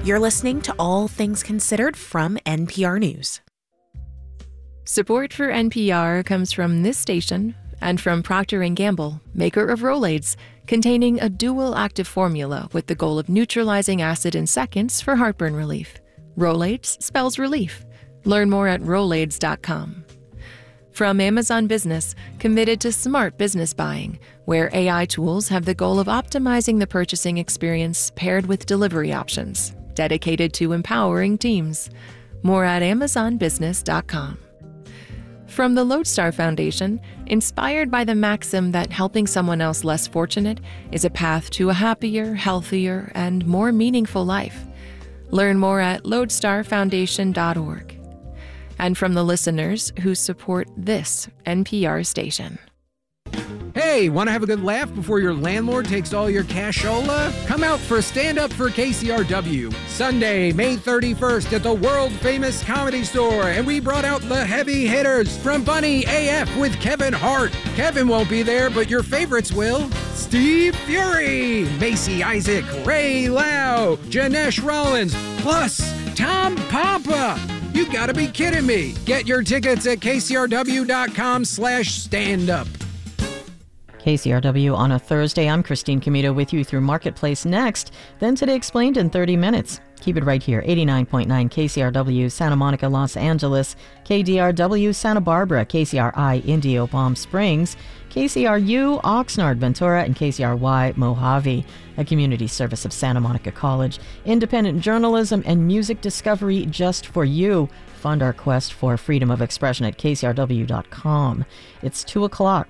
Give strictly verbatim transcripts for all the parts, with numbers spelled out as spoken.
You're listening to All Things Considered from N P R News. Support for N P R comes from this station and from Procter and Gamble, maker of Rolaids, containing a dual active formula with the goal of neutralizing acid in seconds for heartburn relief. Rolaids spells relief. Learn more at rolaids dot com. From Amazon Business, committed to smart business buying, where A I tools have the goal of optimizing the purchasing experience paired with delivery options, dedicated to empowering teams. More at amazon business dot com. From the Lodestar Foundation, inspired by the maxim that helping someone else less fortunate is a path to a happier, healthier, and more meaningful life. Learn more at lodestar foundation dot org. And from the listeners who support this N P R station. Hey, want to have a good laugh before your landlord takes all your cashola? Come out for Stand Up for K C R W, Sunday, May thirty-first at the world-famous Comedy Store, and we brought out the heavy hitters from Bunny A F with Kevin Hart. Kevin won't be there, but your favorites will. Steve Fury, Macy Isaac, Ray Lau, Janesh Rollins, plus Tom Papa. You gotta be kidding me. Get your tickets at k c r w dot com slash stand up. K C R W on a Thursday. I'm Christine Comito with you through Marketplace next. Then Today Explained in thirty minutes. Keep it right here. eighty-nine point nine K C R W, Santa Monica, Los Angeles. K D R W, Santa Barbara. K C R I, Indio, Palm Springs. K C R U, Oxnard, Ventura. And K C R Y, Mojave. A community service of Santa Monica College. Independent journalism and music discovery just for you. Fund our quest for freedom of expression at k c r w dot com. It's two o'clock.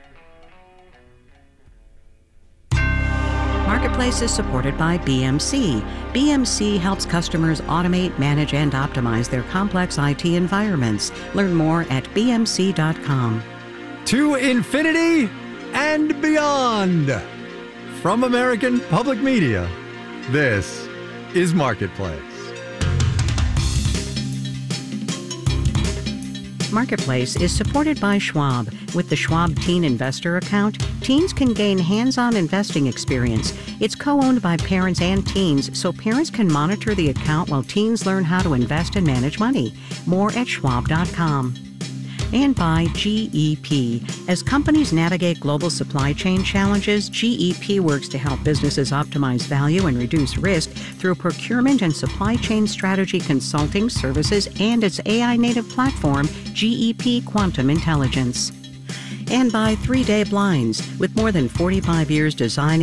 Marketplace is supported by B M C. B M C helps customers automate, manage, and optimize their complex I T environments. Learn more at b m c dot com. To infinity and beyond. From American Public Media, this is Marketplace. Marketplace is supported by Schwab. With the Schwab Teen Investor account, teens can gain hands-on investing experience. It's co-owned by parents and teens, so parents can monitor the account while teens learn how to invest and manage money. More at schwab dot com. And by G E P. As companies navigate global supply chain challenges, G E P works to help businesses optimize value and reduce risk through procurement and supply chain strategy consulting services and its A I-native platform, G E P Quantum Intelligence. And by three day Blinds. With more than forty-five years designing